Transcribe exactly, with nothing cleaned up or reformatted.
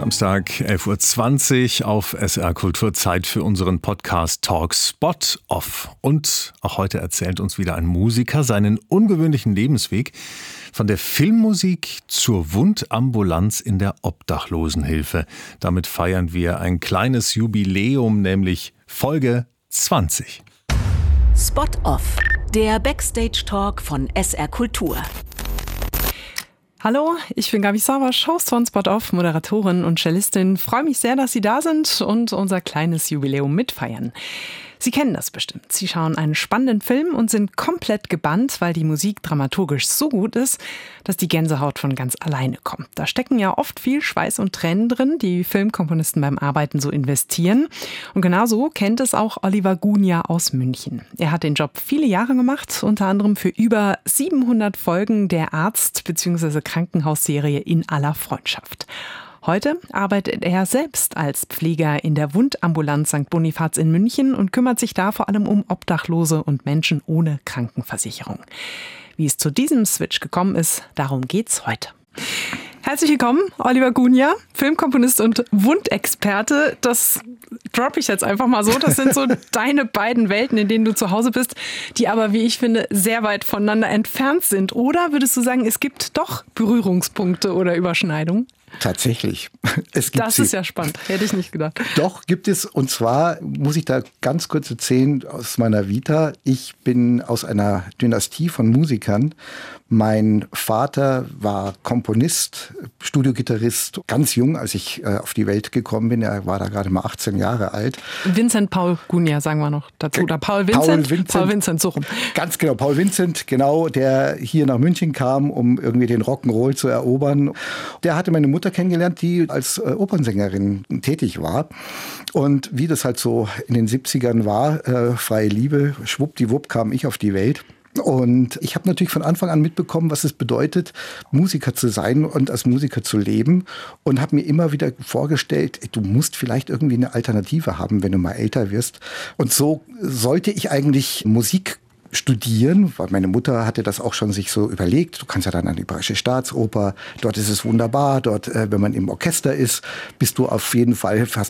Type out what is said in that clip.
Samstag, elf Uhr zwanzig auf S R Kultur, Zeit für unseren Podcast Talk Spot Off. Und auch heute erzählt uns wieder ein Musiker seinen ungewöhnlichen Lebensweg von der Filmmusik zur Wundambulanz in der Obdachlosenhilfe. Damit feiern wir ein kleines Jubiläum, nämlich Folge zwanzig. Spot Off, der Backstage-Talk von S R Kultur. Hallo, ich bin Gabi Savasch, Host von Spot Off, Moderatorin und Cellistin. Freue mich sehr, dass Sie da sind und unser kleines Jubiläum mitfeiern. Sie kennen das bestimmt. Sie schauen einen spannenden Film und sind komplett gebannt, weil die Musik dramaturgisch so gut ist, dass die Gänsehaut von ganz alleine kommt. Da stecken ja oft viel Schweiß und Tränen drin, die Filmkomponisten beim Arbeiten so investieren. Und genauso kennt es auch Oliver Gunia aus München. Er hat den Job viele Jahre gemacht, unter anderem für über siebenhundert Folgen der Arzt- bzw. Krankenhausserie In aller Freundschaft. Heute arbeitet er selbst als Pfleger in der Wundambulanz Sankt Bonifaz in München und kümmert sich da vor allem um Obdachlose und Menschen ohne Krankenversicherung. Wie es zu diesem Switch gekommen ist, darum geht's heute. Herzlich willkommen, Oliver Gunia, Filmkomponist und Wundexperte. Das droppe ich jetzt einfach mal so. Das sind so deine beiden Welten, in denen du zu Hause bist, die aber, wie ich finde, sehr weit voneinander entfernt sind. Oder würdest du sagen, es gibt doch Berührungspunkte oder Überschneidungen? Tatsächlich. Es gibt das sie. Ist ja spannend. Hätte ich nicht gedacht. Doch, gibt es. Und zwar muss ich da ganz kurz erzählen aus meiner Vita. Ich bin aus einer Dynastie von Musikern. Mein Vater war Komponist, Studiogitarrist, ganz jung, als ich äh, auf die Welt gekommen bin. Er war da gerade mal achtzehn Jahre alt. Vincent Paul Gunia, sagen wir noch dazu. Oder Paul Vincent? Paul Vincent, Paul Vincent, so rum. Ganz genau, Paul Vincent, genau, der hier nach München kam, um irgendwie den Rock'n'Roll zu erobern. Der hatte meine Mutter kennengelernt, die als äh, Opernsängerin tätig war. Und wie das halt so in den siebzigern war, äh, freie Liebe, schwuppdiwupp kam ich auf die Welt. Und ich habe natürlich von Anfang an mitbekommen, was es bedeutet, Musiker zu sein und als Musiker zu leben. Und habe mir immer wieder vorgestellt, du musst vielleicht irgendwie eine Alternative haben, wenn du mal älter wirst. Und so sollte ich eigentlich Musik studieren, weil meine Mutter hatte das auch schon sich so überlegt. Du kannst ja dann an die Bayerische Staatsoper, dort ist es wunderbar, dort, äh, wenn man im Orchester ist, bist du auf jeden Fall fast